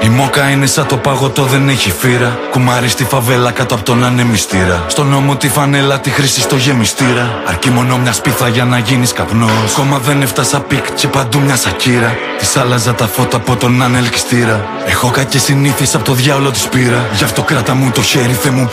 μόκα είναι σαν το παγωτό, δεν έχει φύρα. Κουμάρι στη φαβέλα κάτω από τον ανεμιστήρα. Στον νόμο τη φανέλα, τη χρήση στο γεμιστήρα. Αρκεί μόνο μια σπίθα για να γίνεις καπνός. Ακόμα δεν έφτασα πικ και παντού μια σακύρα. Της άλλαζα τα φώτα από τον ανελκυστήρα. Έχω κακές συνήθειες από το διάολο της πήρα. Γι' αυτό κράτα μου το χέρι, Θεέ μου.